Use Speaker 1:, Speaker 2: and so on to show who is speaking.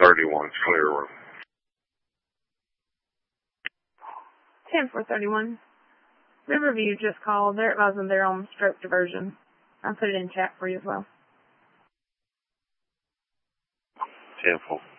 Speaker 1: 10-431, clear room.
Speaker 2: 10-431. Riverview just called. They're advising they're on stroke diversion. I'll put it in chat for you as well.
Speaker 1: 10-4.